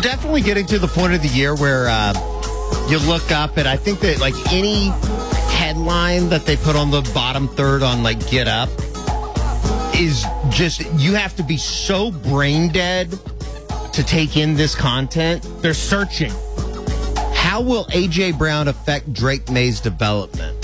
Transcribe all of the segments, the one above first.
definitely getting to the point of the year where you look up and I think that like any headline that they put on the bottom third on like Get Up is just, you have to be so brain dead to take in this content. They're searching. How will A.J. Brown affect Drake May's development?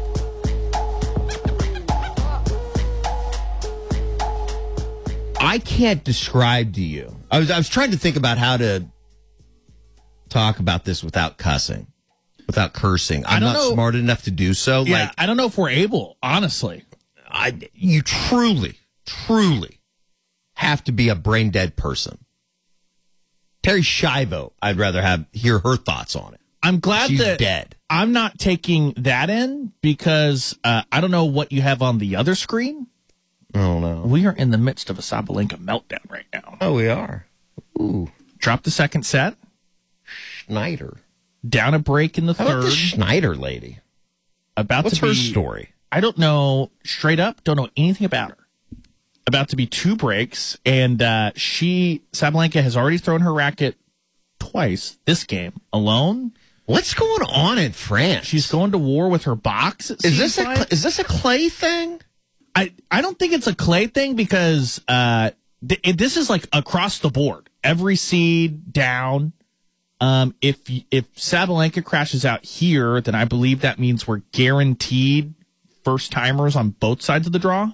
I can't describe to you. I was trying to think about how to talk about this without cussing, without cursing. I'm not smart enough to do so. Yeah, like, I don't know if we're able, honestly. You truly have to be a brain dead person. Terry Schiavo, I'd rather hear her thoughts on it. I'm glad She's that dead. I'm not taking that in because I don't know what you have on the other screen. I don't know. We are in the midst of a Sabalenka meltdown right now. Oh, we are. Ooh. Dropped the second set. Schneider. Down a break in the How third. about the Schneider lady? What's her story? I don't know. Straight up, don't know anything about her. About to be 2 breaks, and Sabalenka has already thrown her racket twice this game alone. What's going on in France? She's going to war with her box. Is this a clay thing? I don't think it's a clay thing because this is like across the board. Every seed down. If Sabalenka crashes out here, then I believe that means we're guaranteed first timers on both sides of the draw.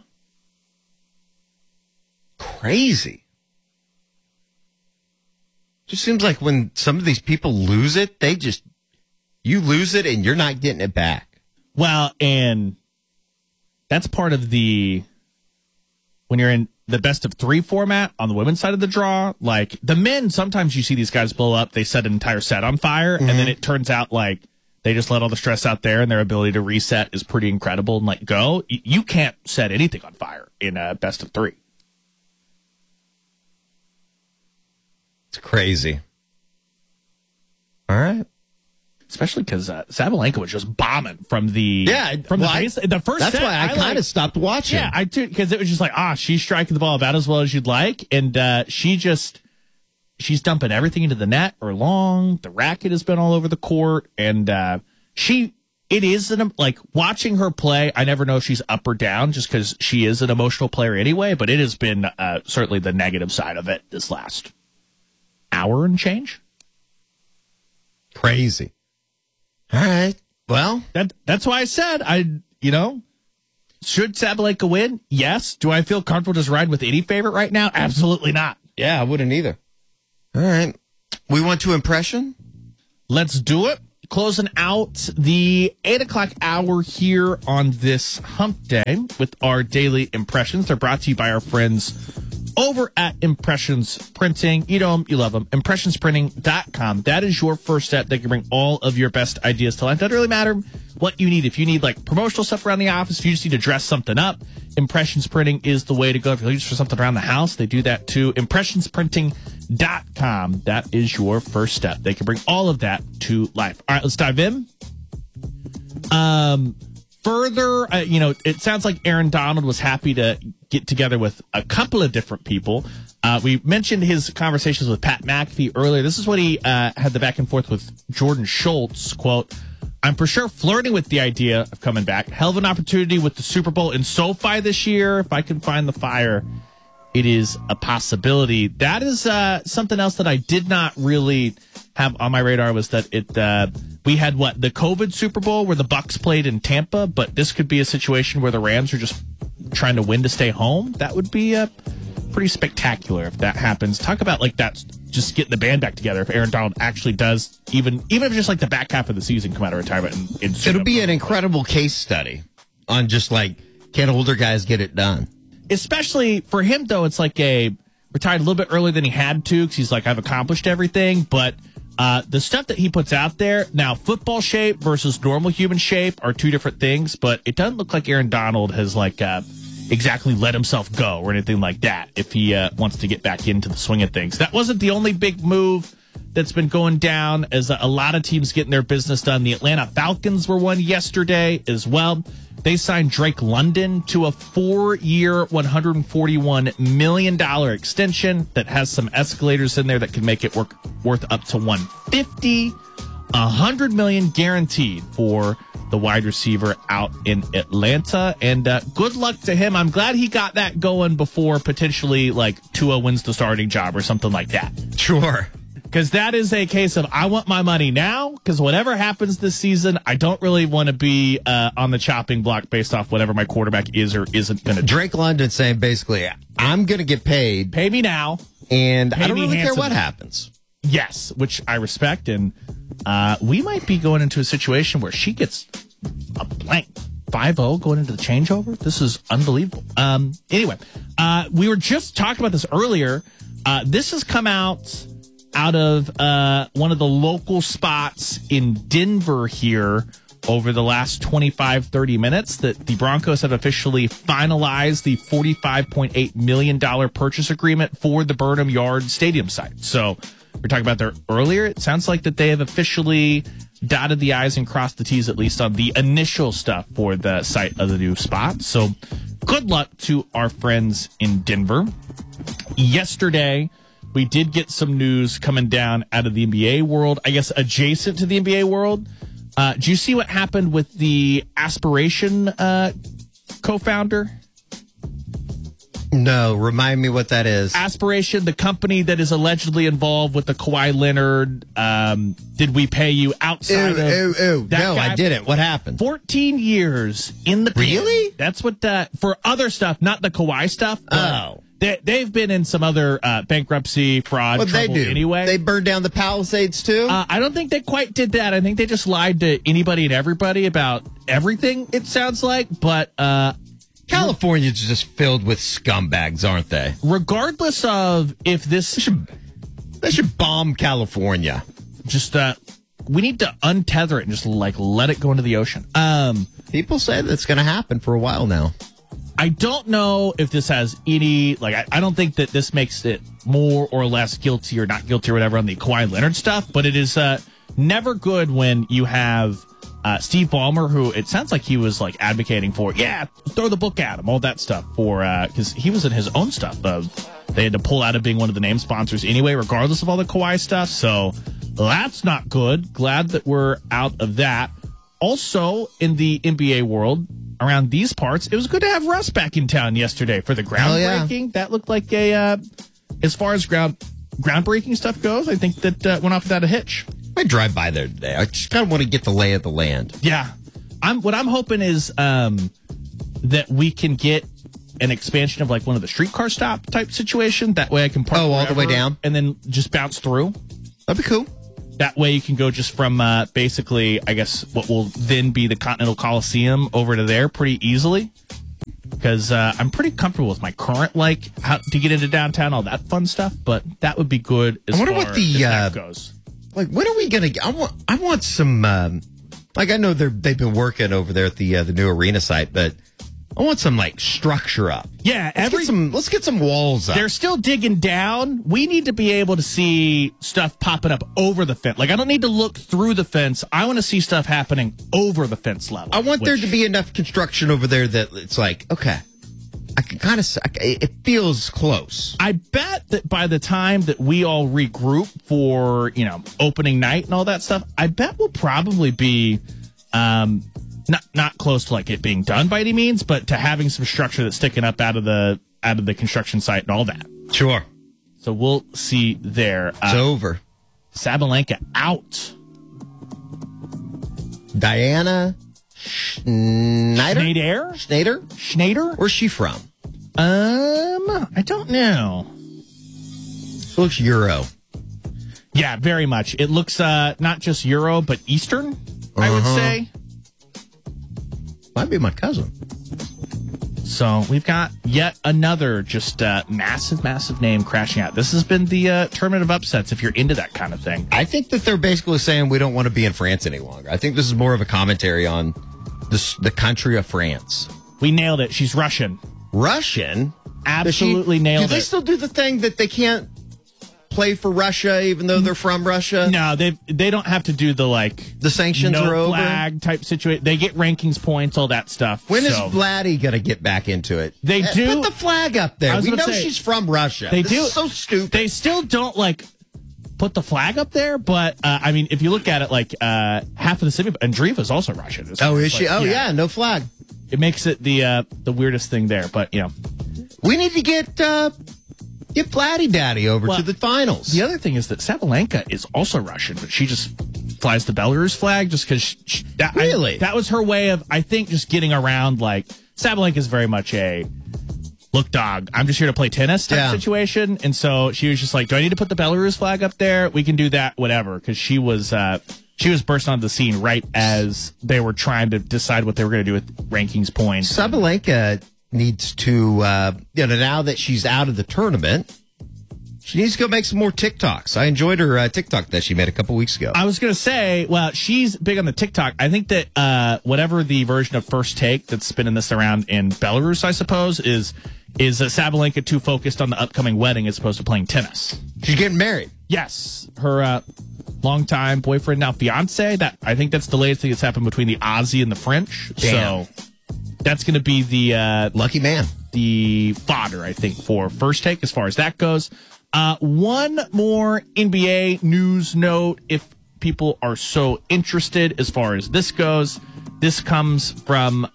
Crazy. Just seems like when some of these people lose it, you lose it and you're not getting it back. Well, and that's part of when you're in the best of 3 format on the women's side of the draw. Like the men, sometimes you see these guys blow up. They set an entire set on fire, and then it turns out like they just let all the stress out there, and their ability to reset is pretty incredible and let go. You can't set anything on fire in a best of 3. It's crazy. All right. Especially because Sabalenka was just bombing from the base. The first that's set, why I kind of stopped watching. Yeah, I too, because it was just like, she's striking the ball about as well as you'd like, and she's dumping everything into the net or long. The racket has been all over the court, and like watching her play. I never know if she's up or down, just because she is an emotional player anyway. But it has been certainly the negative side of it this last hour and change. Crazy. All right. Well, that's why I said should Sabalenka win? Yes. Do I feel comfortable just riding with any favorite right now? Absolutely not. Yeah, I wouldn't either. All right. We went to impression. Let's do it. Closing out the 8 o'clock hour here on this hump day with our daily impressions. They're brought to you by our friends over at Impressions Printing. You know them, you love them. ImpressionsPrinting.com. That is your first step. They can bring all of your best ideas to life. Doesn't really matter what you need. If you need like promotional stuff around the office, if you just need to dress something up, Impressions Printing is the way to go. If you're looking for something around the house, they do that too. ImpressionsPrinting.com. That is your first step. They can bring all of that to life. All right, let's dive in. Further, it sounds like Aaron Donald was happy to get together with a couple of different people. We mentioned his conversations with Pat McAfee earlier. This is what he had the back and forth with Jordan Schultz. Quote, "I'm for sure flirting with the idea of coming back. Hell of an opportunity with the Super Bowl in SoFi this year. If I can find the fire, it is a possibility." That is something else that I did not really have on my radar, was that we had the COVID Super Bowl where the Bucs played in Tampa, but this could be a situation where the Rams are just trying to win to stay home. That would be pretty spectacular if that happens. Talk about like that, just getting the band back together. If Aaron Donald actually does, even if just like the back half of the season come out of retirement, it'll be an incredible case study on just like, can older guys get it done? Especially for him, though, it's like retired a little bit earlier than he had to, because he's like, I've accomplished everything. But the stuff that he puts out there now, football shape versus normal human shape are 2 different things. But it doesn't look like Aaron Donald has exactly let himself go or anything like that if he wants to get back into the swing of things. That wasn't the only big move that's been going down, as a lot of teams getting their business done. The Atlanta Falcons were one yesterday as well. they signed Drake London to a 4-year, $141 million extension that has some escalators in there that can make it worth up to $150, $100 million guaranteed for the wide receiver out in Atlanta. And good luck to him. I'm glad he got that going before potentially like Tua wins the starting job or something like that. Sure. Because that is a case of I want my money now, because whatever happens this season, I don't really want to be on the chopping block based off whatever my quarterback is or isn't going to do. Drake London saying basically, I'm going to get paid. Pay me now. And I don't really care handsomely. what happens. Yes, which I respect. And we might be going into a situation where she gets a blank 5-0 going into the changeover. This is unbelievable. Anyway, we were just talking about this earlier. This has come out of one of the local spots in Denver here over the last 25, 30 minutes that the Broncos have officially finalized the $45.8 million purchase agreement for the Burnham Yard Stadium site. So we were talking about there earlier. It sounds like that they have officially dotted the I's and crossed the T's, at least on the initial stuff for the site of the new spot. So good luck to our friends in Denver. Yesterday, we did get some news coming down out of the NBA world, I guess adjacent to the NBA world. Do you see what happened with the Aspiration co-founder? No, remind me what that is. Aspiration, the company that is allegedly involved with the Kawhi Leonard, did we pay you outside of that No, guy? I didn't. What happened? 14 years in the pen. Really? That's what, for other stuff, not the Kawhi stuff. Oh. They've been in some other bankruptcy, fraud, What they trouble do? anyway. They burned down the Palisades too? I don't think they quite did that. I think they just lied to anybody and everybody about everything, it sounds like. But California's just filled with scumbags, aren't they? regardless of if this They should bomb California. just we need to untether it and just like let it go into the ocean. People say that's going to happen for a while now. I don't know if this has any, like, I don't think that this makes it more or less guilty or not guilty or whatever on the Kawhi Leonard stuff, but it is never good when you have Steve Ballmer, who it sounds like he was like advocating for, throw the book at him, all that stuff for, because he was in his own stuff. They had to pull out of being one of the name sponsors anyway, regardless of all the Kawhi stuff. So that's not good. Glad that we're out of that. Also, in the NBA world, around these parts, it was good to have Russ back in town yesterday for the groundbreaking. That looked like a, as far as groundbreaking stuff goes, I think that went off without a hitch. I drive by there today. I just kind of want to get the lay of the land. Yeah. What I'm hoping is that we can get an expansion of like one of the streetcar stop type situation. That way I can park all the way down? and then just bounce through. That'd be cool. That way you can go just from basically, I guess, what will then be the Continental Coliseum over to there pretty easily. Because I'm pretty comfortable with my current, like, how to get into downtown, all that fun stuff. But that would be good as I wonder far what the, as that goes. Like, when are we going to... I want some... like, I know they've been working over there at the new arena site, but I want some, like, structure up. Yeah, Let's get some walls up. They're still digging down. We need to be able to see stuff popping up over the fence. Like, I don't need to look through the fence. I want to see stuff happening over the fence level. I want there to be enough construction over there that it's like, okay, I can kind of... It feels close. I bet that by the time that we all regroup for, opening night and all that stuff, I bet we'll probably be... Not close to like it being done by any means, but to having some structure that's sticking up out of the construction site and all that. Sure. So we'll see there. It's over. Sabalenka out. Diana Schneider? Schneider? Where's she from? I don't know. It looks Euro. Yeah, very much. It looks not just Euro, but Eastern, I would say. Might be my cousin. So we've got yet another just massive name crashing out. This has been the tournament of upsets if you're into that kind of thing. I think that they're basically saying we don't want to be in France any longer. I think this is more of a commentary on the country of France. We nailed it. She's Russian. Russian? Absolutely nailed it. Do they still do the thing that they can't play for Russia even though they're from Russia? No, they don't have to do The sanctions no are over? flag type situation. They get rankings points, all that stuff. When is Vladdy going to get back into it? They do. Put the flag up there. We know she's from Russia. They this do. Is so stupid. They still don't put the flag up there, but I mean, if you look at it, half of the city, Andreeva is also Russian. Oh, is she? Oh, yeah, no flag. It makes it the weirdest thing there, but we need to get Vladdy Daddy over to the finals. The other thing is that Sabalenka is also Russian, but she just flies the Belarus flag just because. Really? That was her way of, I think, just getting around. Sabalenka is very much a look, dog, I'm just here to play tennis type situation. And so she was just like, do I need to put the Belarus flag up there? We can do that, whatever. Because she was bursting onto the scene right as they were trying to decide what they were going to do with rankings points. Sabalenka needs to, now that she's out of the tournament, she needs to go make some more TikToks. I enjoyed her TikTok that she made a couple weeks ago. I was going to say, well, she's big on the TikTok. I think that whatever the version of First Take that's spinning this around in Belarus, I suppose, is Sabalenka too focused on the upcoming wedding as opposed to playing tennis. She's getting married. Yes. Her longtime boyfriend, now fiance. I think that's the latest thing that's happened between the Aussie and the French. Damn. So that's going to be the lucky man. The fodder, I think, for First Take as far as that goes. One more NBA news note, if people are so interested as far as this goes. This comes from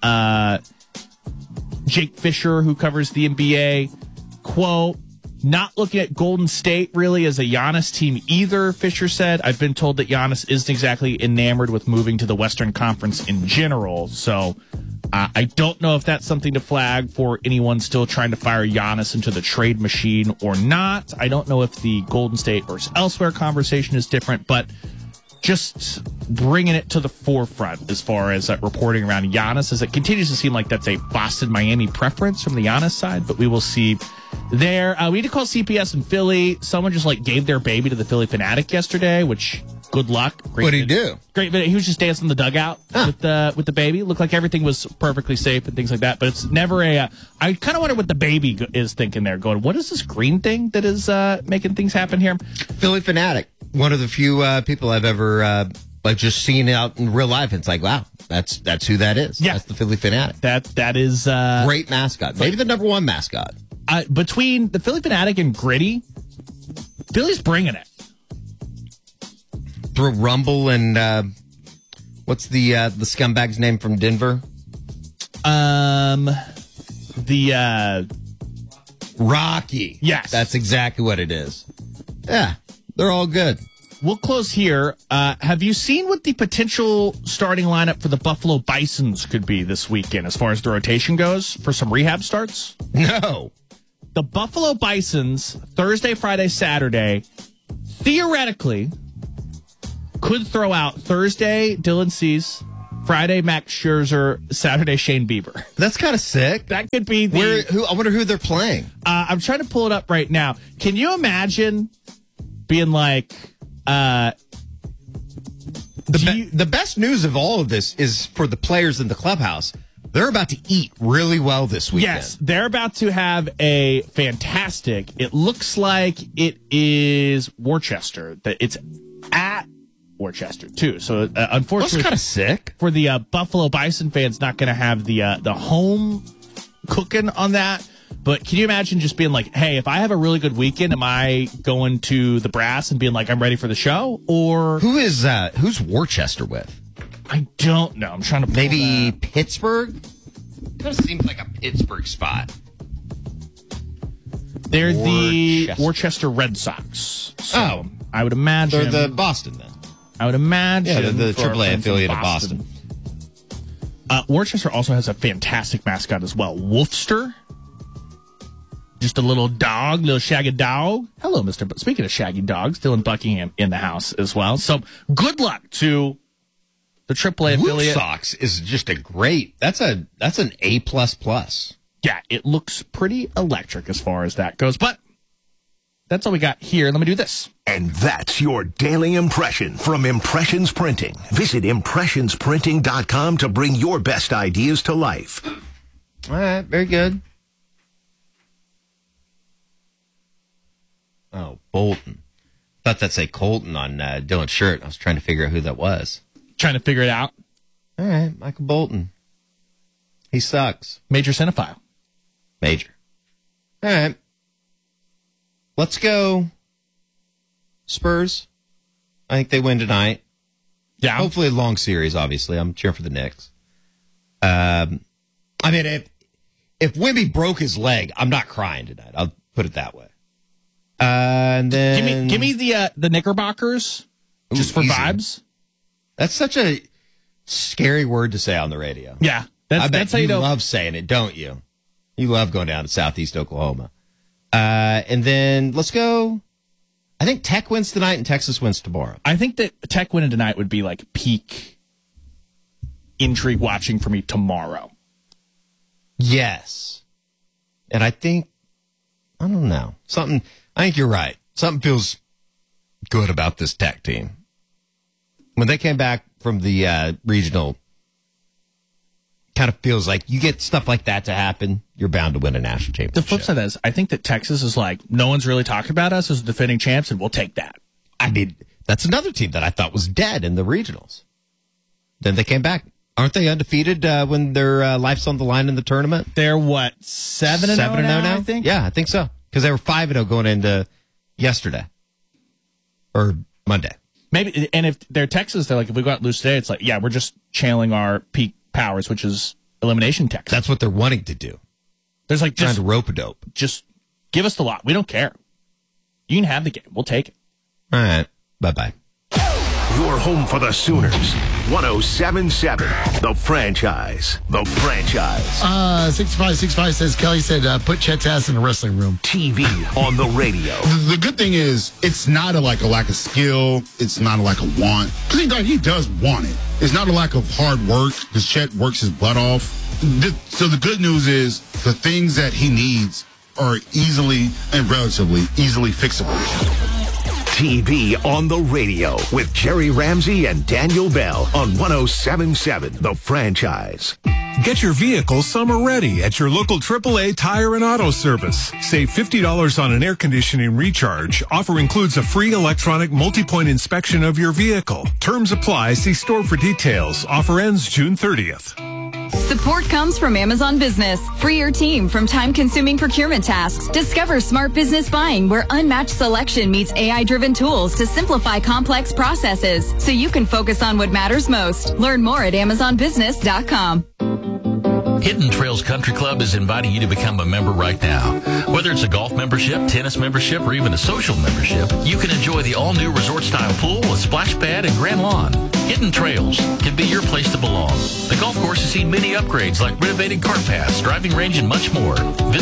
Jake Fisher, who covers the NBA. Quote, not looking at Golden State really as a Giannis team either, Fisher said. I've been told that Giannis isn't exactly enamored with moving to the Western Conference in general. So I don't know if that's something to flag for anyone still trying to fire Giannis into the trade machine or not. I don't know if the Golden State versus elsewhere conversation is different, but just bringing it to the forefront as far as reporting around Giannis, as it continues to seem like that's a Boston-Miami preference from the Giannis side, but we will see there. We need to call CPS in Philly. Someone just gave their baby to the Philly Fanatic yesterday, which good luck. What did he do? Great video. He was just dancing in the dugout with the baby. Looked like everything was perfectly safe and things like that. But it's never I kind of wonder what the baby is thinking there. Going, what is this green thing that is making things happen here? Philly Fanatic. One of the few people I've ever just seen out in real life. It's like, wow, that's who that is. Yeah. That's the Philly Fanatic. That is great mascot. Maybe the number one mascot. Between the Philly Fanatic and Gritty, Philly's bringing it. Through Rumble and what's the scumbag's name from Denver? Rocky. Yes, that's exactly what it is. Yeah, they're all good. We'll close here. Have you seen what the potential starting lineup for the Buffalo Bisons could be this weekend as far as the rotation goes for some rehab starts? No. The Buffalo Bisons, Thursday, Friday, Saturday, theoretically could throw out Thursday, Dylan Cease, Friday, Max Scherzer, Saturday, Shane Bieber. That's kind of sick. That could be I wonder who they're playing. I'm trying to pull it up right now. Can you imagine being like... The best news of all of this is for the players in the clubhouse. They're about to eat really well this weekend. Yes, they're about to have a fantastic. It looks like it is Worcester. That it's at Worcester too. So unfortunately, that's kind of sick for the Buffalo Bison fans. Not going to have the home cooking on that. But can you imagine just being like, hey, if I have a really good weekend, am I going to the brass and being like, I'm ready for the show? Or who's Worcester with? I don't know. I'm trying to maybe Pittsburgh. Kind of seems like a Pittsburgh spot. They're the Worcester Red Sox. So I would imagine they're the Boston then. I would imagine. Yeah, they're the AAA affiliate of Boston. Worcester also has a fantastic mascot as well, Wolfster. Just a little dog, little shaggy dog. Hello, Mr. Speaking of shaggy dogs, Dylan Buckingham in the house as well. So good luck to the AAA affiliate. Sox is just a great. That's an A++. Yeah, it looks pretty electric as far as that goes. But that's all we got here. Let me do this. And that's your daily impression from Impressions Printing. Visit impressionsprinting.com to bring your best ideas to life. All right, very good. Oh, Bolton. Thought that said Colton on Dylan's shirt. I was trying to figure out who that was. Trying to figure it out. All right, Michael Bolton. He sucks. Major cinephile. Major. All right. Let's go Spurs. I think they win tonight. Yeah. Hopefully a long series, obviously. I'm cheering for the Knicks. I mean, if Wemby broke his leg, I'm not crying tonight. I'll put it that way. And then Give me the Knickerbockers, just for easy. vibes. That's such a scary word to say on the radio. Yeah. I bet That's how you know. love saying it, don't you? You love going down to Southeast Oklahoma. And then let's go. I think Tech wins tonight and Texas wins tomorrow. I think that Tech winning tonight would be like peak intrigue watching for me tomorrow. Yes. And I don't know. I think you're right. Something feels good about this Tech team. When they came back from the regional, kind of feels like you get stuff like that to happen, you're bound to win a national championship. The flip side is, I think that Texas is like, no one's really talking about us as defending champs, and we'll take that. I mean, that's another team that I thought was dead in the regionals. Then they came back. Aren't they undefeated when their life's on the line in the tournament? They're what, 7-0 now, I think? Yeah, I think so. Because they were 5-0 going into yesterday. Or Monday. Maybe, and if they're Texas, they're like, if we go out and lose today, it's like, yeah, we're just channeling our peak powers, which is elimination Texas. That's what they're wanting to do. There's like, Trying to rope a dope. just give us the lot. We don't care. You can have the game. We'll take it. All right. Bye-bye. Your home for the Sooners. 107.7. The Franchise. The Franchise. 6565 says, Kelly said, put Chet's ass in the wrestling room. TV on the radio. The good thing is, it's not a lack of skill. It's not a lack of want. Because he does want it. It's not a lack of hard work, because Chet works his butt off. So the good news is, the things that he needs are easily and relatively easily fixable. TV on the radio with Jerry Ramsey and Daniel Bell on 107.7 The Franchise. Get your vehicle summer ready at your local AAA Tire and Auto Service. Save $50 on an air conditioning recharge. Offer includes a free electronic multi-point inspection of your vehicle. Terms apply. See store for details. Offer ends June 30th. Support comes from Amazon Business. Free your team from time-consuming procurement tasks. Discover smart business buying where unmatched selection meets AI-driven tools to simplify complex processes so you can focus on what matters most. Learn more at AmazonBusiness.com. Hidden Trails Country Club is inviting you to become a member right now. Whether it's a golf membership, tennis membership, or even a social membership, you can enjoy the all-new resort-style pool with splash pad and grand lawn. Hidden Trails can be your place to belong. The golf course has seen many upgrades like renovated cart paths, driving range, and much more. Visit